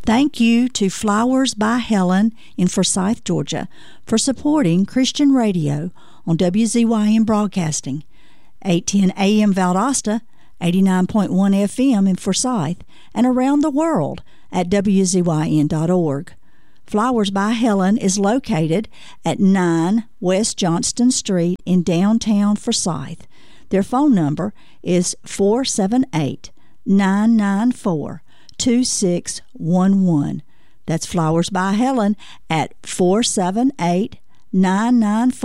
Thank you to Flowers by Helen in Forsyth, Georgia, for supporting Christian radio on WZYM Broadcasting, 810 AM Valdosta, 89.1 FM in Forsyth, and around the world at WZYN.org. Flowers by Helen is located at 9 West Johnston Street in downtown Forsyth. Their phone number is 478-994-2611. That's Flowers by Helen at 478-994-2611.